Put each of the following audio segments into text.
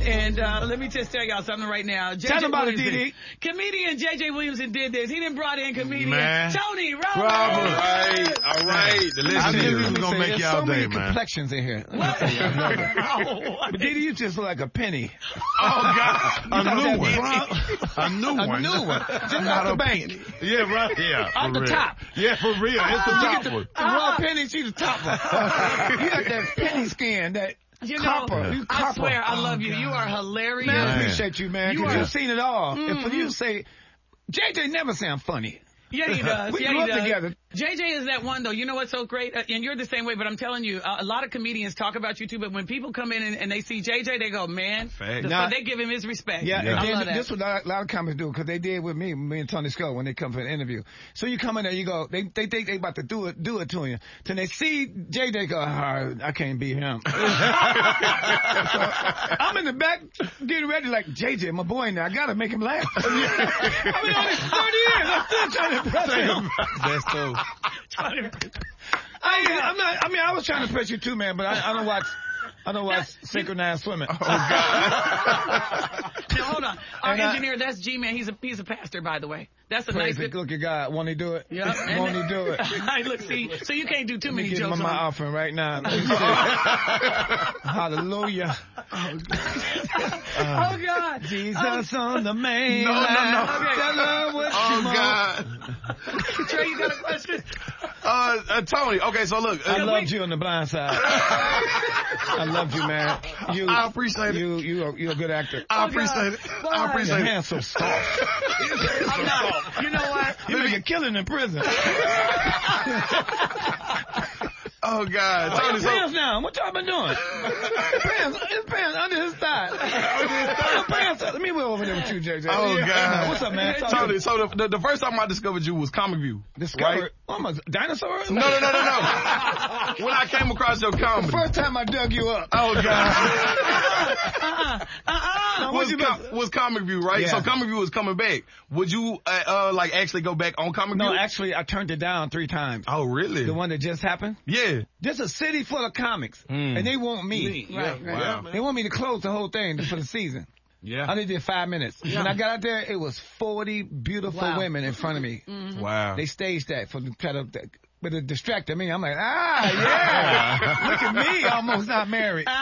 And let me just tell y'all something right now. Tell them about it, Didi. Comedian J.J. Williamson did this. He done brought in comedian Tony Roberts. All right. The listeners gonna make y'all day, man. Complexions in here. But Didi, you just look like a penny. Oh God, a new one. Just out the bank. Yeah, right. Yeah, off the top. Yeah, for real. It's the top one. The raw penny, she's the top one. You got that penny skin, that. You know, copper. I swear, I love you. You are hilarious. Man, I appreciate you, man. You've seen it all. And for you to say, JJ never sound funny. Yeah, he does. We grew up together. JJ is that one, though. You know what's so great? And you're the same way, but I'm telling you, a lot of comedians talk about you, too, but when people come in and they see JJ, they go, man, they give him his respect. Yeah, I love that. This is what a lot of comics do, because they did with me and Tony Skull when they come for an interview. So you come in there, you go, they think they about to do it to you. Then they see JJ go, I can't beat him. So I'm in the back getting ready like, JJ, my boy now, I got to make him laugh. I've been on this 30 years. I'm still trying to impress him. That's so. I was trying to impress you too, man, but I don't watch synchronized swimming. Oh, God. Now, hold on. Our engineer, that's G-Man. He's a pastor, by the way. That's a nice... Look at God. Won't he do it? Yep. Won't he do it? Look, see, so you can't do too many jokes on my offering right now. Hallelujah. Oh, God. Jesus on the main No. Okay. Tell her what God. Trey, you got a question? Tony, okay, so look. I loved you on The Blind Side. I loved you, man. I appreciate it. You're a good actor. I appreciate it. I appreciate Your it. hand's so soft. I'm not. You know what? You make a killing in prison. Oh, God. Tony, pants now. What y'all been doing? His pants under his thigh. Pants. Let me go over there with you, JJ. Oh, God. What's up, man? Tony, so the first time I discovered you was Comic View. Discovered? Right? I'm a dinosaur? No. When I came across your comedy. The first time I dug you up. Oh, God. No, was Comic View, right? Yeah. So Comic View was coming back. Would you, actually go back on Comic View? No, actually, I turned it down 3 times. Oh, really? The one that just happened? Yeah. There's a city full of comics, and they want me. Right. Wow. They want me to close the whole thing for the season. Yeah. I only did 5 minutes. Yeah. When I got out there, it was 40 beautiful women in front of me. Mm-hmm. Wow. They staged that for the but it distracted me. I'm like, yeah. Look at me, almost not married. But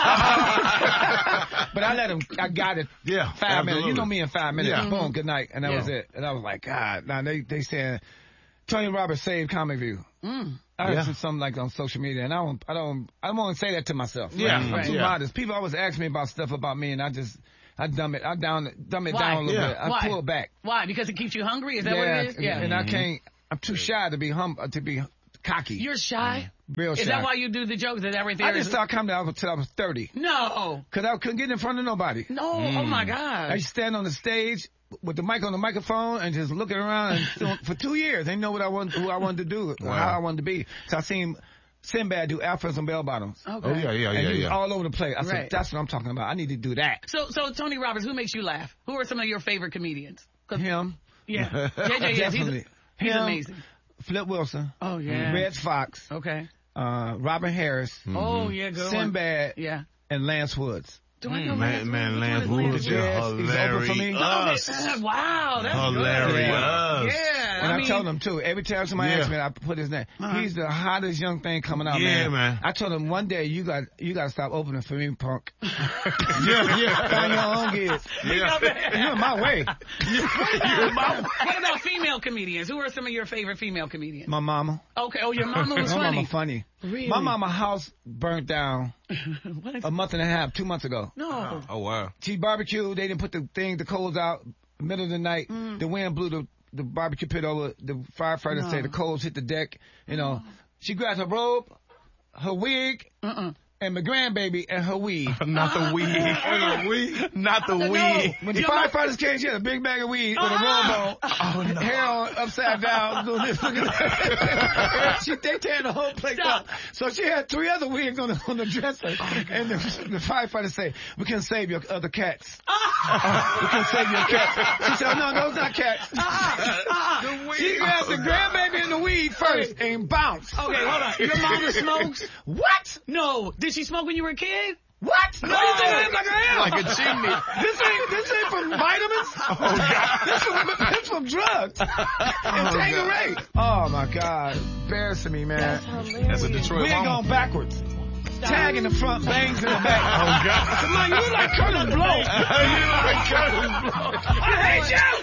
I let them, I got it. Yeah. 5 minutes. You know me in 5 minutes. Yeah. Boom, good night. And that was it. And I was like, God. Now they saying, Tony Roberts saved Comic View. I heard something like on social media, and I don't want to say that to myself. Yeah. I'm too modest. People always ask me about stuff about me, and I dumb it down a little bit. I pull it back. Why? Because it keeps you hungry? Is that what it is? Yeah. And I can't. I'm too shy to be cocky. You're shy? Real shy. Is that why you do the jokes and everything? I didn't start comedy until I was 30. No. Because I couldn't get in front of nobody. No. Oh, my God. I used to stand on the stage with the mic on the microphone and just looking around. And for 2 years, they know who I wanted to do, how I wanted to be. So I seen Sinbad do Alphas and Bell Bottoms. Okay. Oh, yeah. And he was all over the place. I said, that's what I'm talking about. I need to do that. So Tony Roberts, who makes you laugh? Who are some of your favorite comedians? Him. Yeah. JJ, Definitely. He's amazing. Flip Wilson. Oh, yeah. Red Fox. Okay. Robin Harris. Oh, yeah, good Sinbad. one. Yeah. And Lance Woods. Do I know Man, Lance Woods is hilarious. He's open for me. Wow, that's hilarious. Good. Yeah. And I told him, too, every time somebody asks me, I put his name. He's the hottest young thing coming out, Yeah, man. I told him, one day, you got to stop opening for me, punk. Find your own gigs. You're in my way. What about female comedians? Who are some of your favorite female comedians? My mama. Okay. Oh, your mama was My funny. mama funny. Really? My mama's house burnt down a month and a half, 2 months ago. No. Oh, wow. She barbecued. They didn't put the coals out middle of the night. The wind blew the barbecue pit over. The firefighters say the coals hit the deck. You know, she grabbed her robe, her wig, and my grandbaby and her weed. Not the weed. Not the weed. When the firefighters came, she had a big bag of weed with a robe on. Oh, no. Hair on, upside down. Doing this. Look at that. They tearing the whole place up. So she had 3 other wigs on the dresser. And the firefighters say, we can save your other cats. We can save your cats. She said, no, those not cats. She grabbed the grandbaby and the weed first and bounced. Okay, hold on. Your mama smokes? What? No. Did she smoke when you were a kid? What? No. What do you think I look like I am? like a chimney. This ain't from vitamins. Oh God. This from drugs. And Tanqueray. Oh my God, embarrassing me, man. That's a Detroit. We ain't going backwards. Tag in the front, bangs in the back. Oh God. Come on, you look like Curtis Blow. You look like Curtis Blow. I hate you.